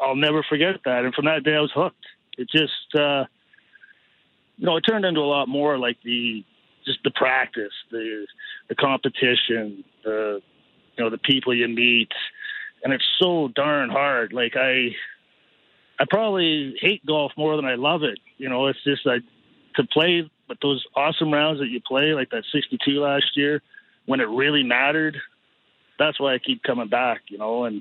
I'll never forget that. And from that day, I was hooked. It just, it turned into a lot more like the practice, the competition, the people you meet. And it's so darn hard. Like I probably hate golf more than I love it. It's just like to play, but those awesome rounds that you play, like that 62 last year, when it really mattered, that's why I keep coming back, and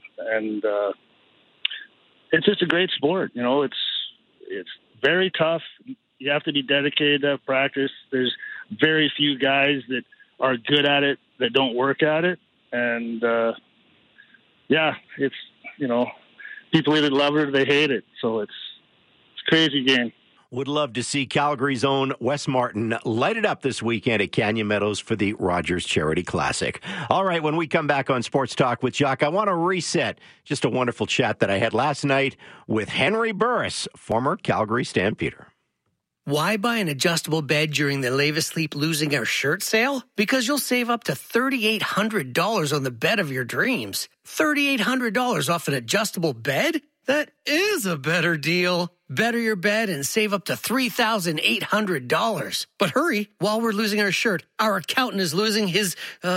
it's just a great sport. It's very tough. You have to be dedicated to practice. There's very few guys that are good at it that don't work at it. And, it's, people either love it or they hate it. So it's a crazy game. Would love to see Calgary's own Wes Martin light it up this weekend at Canyon Meadows for the Rogers Charity Classic. All right, when we come back on Sports Talk with Jacques, I want to reset just a wonderful chat that I had last night with Henry Burris, former Calgary Stampeder. Why buy an adjustable bed during the Levis Sleep Losing Our Shirt sale? Because you'll save up to $3,800 on the bed of your dreams. $3,800 off an adjustable bed? That is a better deal. Better your bed and save up to $3,800. But hurry, while we're losing our shirt, our accountant is losing his,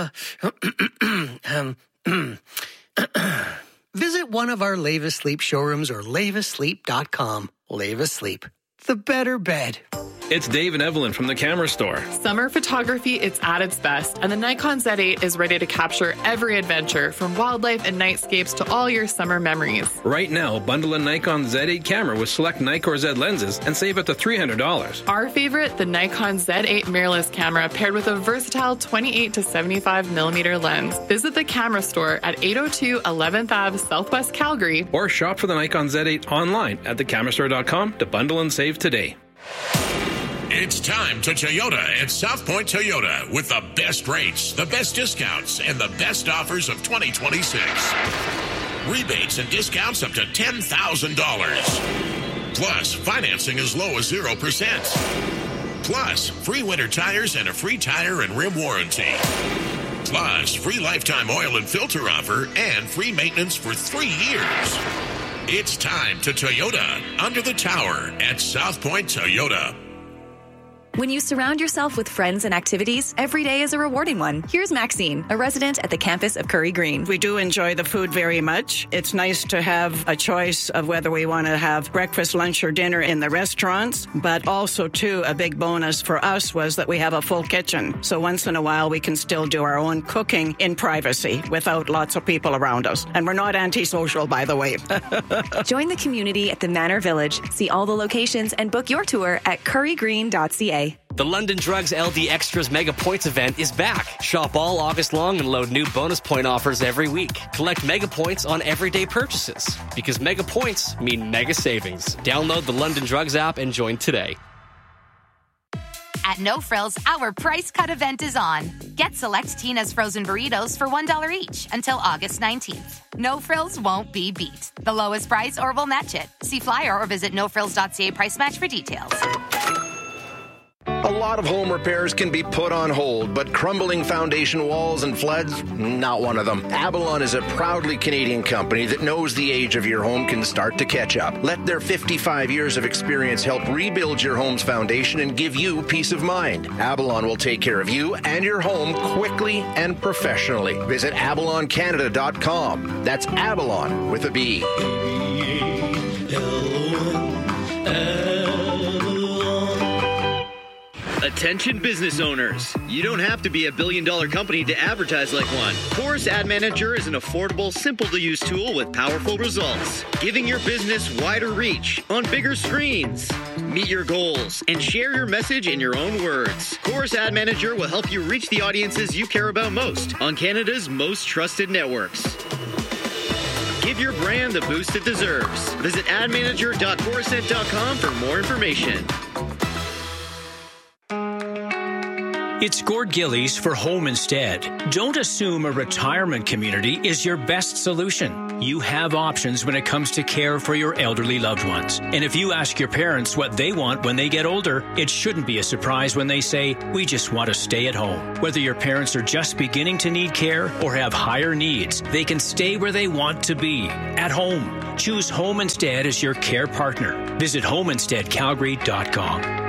Visit one of our Levis Sleep showrooms or LevisSleep.com. Levis Sleep, the better bed. It's Dave and Evelyn from the Camera Store. Summer photography, it's at its best, and the Nikon Z8 is ready to capture every adventure, from wildlife and nightscapes to all your summer memories. Right now, bundle a Nikon Z8 camera with select Nikkor Z lenses and save up to $300. Our favorite, the Nikon Z8 mirrorless camera, paired with a versatile 28 to 75 millimeter lens. Visit the Camera Store at 802 11th Ave, Southwest Calgary. Or shop for the Nikon Z8 online at thecamerastore.com to bundle and save today. It's time to Toyota at South Point Toyota with the best rates, the best discounts, and the best offers of 2026. Rebates and discounts up to $10,000. Plus, financing as low as 0%. Plus, free winter tires and a free tire and rim warranty. Plus, free lifetime oil and filter offer and free maintenance for 3 years. It's time to Toyota under the tower at South Point Toyota. When you surround yourself with friends and activities, every day is a rewarding one. Here's Maxine, a resident at the campus of Curry Green. We do enjoy the food very much. It's nice to have a choice of whether we want to have breakfast, lunch, or dinner in the restaurants. But also, too, a big bonus for us was that we have a full kitchen. So once in a while, we can still do our own cooking in privacy without lots of people around us. And we're not antisocial, by the way. Join the community at the Manor Village. See all the locations and book your tour at currygreen.ca. The London Drugs LD Extras Mega Points event is back. Shop all August long and load new bonus point offers every week. Collect Mega Points on everyday purchases, because Mega Points mean mega savings. Download the London Drugs app and join today. At No Frills, our price cut event is on. Get select Tina's frozen burritos for $1 each until August 19th. No Frills won't be beat. The lowest price or we'll match it. See flyer or visit nofrills.ca price match for details. A lot of home repairs can be put on hold, but crumbling foundation walls and floods, not one of them. Avalon is a proudly Canadian company that knows the age of your home can start to catch up. Let their 55 years of experience help rebuild your home's foundation and give you peace of mind. Avalon will take care of you and your home quickly and professionally. Visit avaloncanada.com. That's Avalon with a B. Attention business owners. You don't have to be a billion-dollar company to advertise like one. Chorus Ad Manager is an affordable, simple-to-use tool with powerful results, giving your business wider reach on bigger screens. Meet your goals and share your message in your own words. Chorus Ad Manager will help you reach the audiences you care about most on Canada's most trusted networks. Give your brand the boost it deserves. Visit admanager.chorused.com for more information. It's Gord Gillies for Home Instead. Don't assume a retirement community is your best solution. You have options when it comes to care for your elderly loved ones. And if you ask your parents what they want when they get older, it shouldn't be a surprise when they say, we just want to stay at home. Whether your parents are just beginning to need care or have higher needs, they can stay where they want to be, at home. Choose Home Instead as your care partner. Visit homeinsteadcalgary.com.